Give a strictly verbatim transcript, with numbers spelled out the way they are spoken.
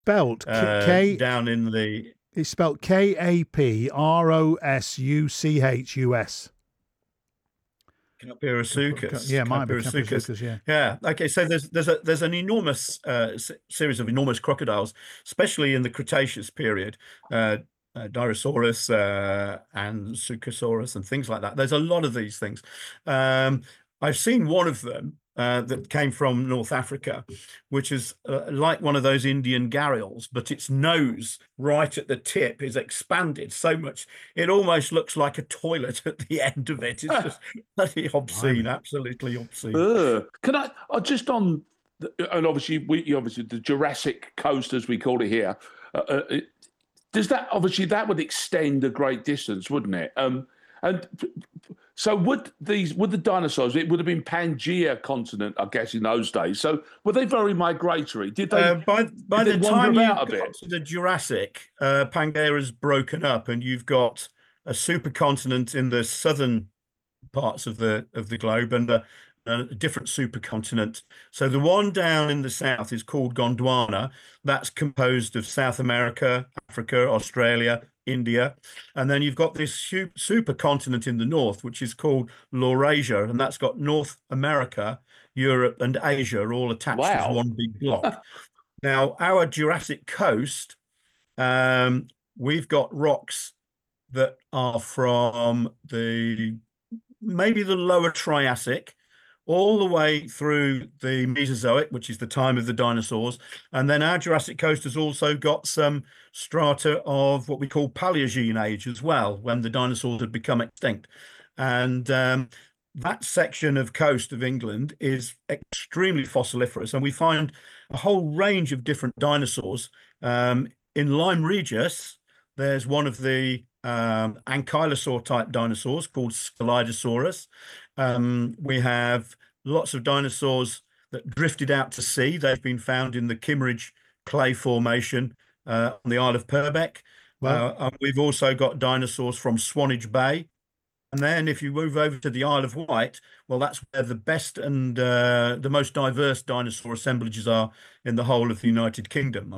spelt K, uh, K down in the. It's spelled K A P R O S U C H U S. Capirosukis. Yeah, it might be Capirosukis. Capirosukis, yeah. Yeah. Okay. So there's there's a there's an enormous uh, s- series of enormous crocodiles, especially in the Cretaceous period. Uh, uh, Dirosaurus uh, and Suchosaurus and things like that. There's a lot of these things. Um, I've seen one of them uh, that came from North Africa, which is uh, like one of those Indian gharials, but its nose right at the tip is expanded so much it almost looks like a toilet at the end of it. It's just bloody obscene, Blimey. absolutely obscene. Ugh. Can I, I just on, the, and obviously we obviously the Jurassic Coast as we call it here. Uh, uh, it, does that obviously that would extend a great distance, wouldn't it? Um, and so would these would the dinosaurs? It would have been Pangea continent, I guess, in those days. So were they very migratory? Did they? Uh, by by did the they wander time you about a got bit? to the Jurassic, uh, Pangaea is broken up, and you've got a supercontinent in the southern parts of the of the globe and a, a different supercontinent. So the one down in the south is called Gondwana. That's composed of South America, Africa, Australia, India, and then you've got this su supercontinent in the north, which is called Laurasia, and that's got North America, Europe, and Asia all attached as Wow. one big block. Now, our Jurassic coast, um, we've got rocks that are from the maybe the lower Triassic, all the way through the Mesozoic, which is the time of the dinosaurs. And then our Jurassic coast has also got some strata of what we call Paleogene age as well, when the dinosaurs had become extinct. And um, that section of coast of England is extremely fossiliferous, and we find a whole range of different dinosaurs. Um, in Lyme Regis, there's one of the um, ankylosaur type dinosaurs called Scelidosaurus. Um, we have lots of dinosaurs that drifted out to sea. They've been found in the Kimmeridge Clay Formation uh, on the Isle of Purbeck. Wow. Uh, and we've also got dinosaurs from Swanage Bay. And then if you move over to the Isle of Wight, well, that's where the best and uh, the most diverse dinosaur assemblages are in the whole of the United Kingdom.